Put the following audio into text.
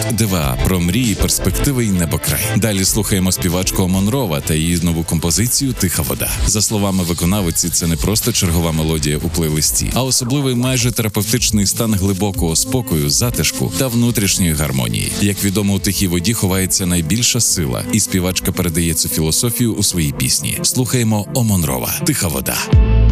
ДВА про мрії, перспективи і небокрай. Далі слухаємо співачку Омон Рова та її нову композицію «Тиха вода». За словами виконавиці, це не просто чергова мелодія у плейлисті, а особливий майже терапевтичний стан глибокого спокою, затишку та внутрішньої гармонії. Як відомо, у тихій воді ховається найбільша сила, і співачка передає цю філософію у своїй пісні. Слухаємо Омон Рова «Тиха вода».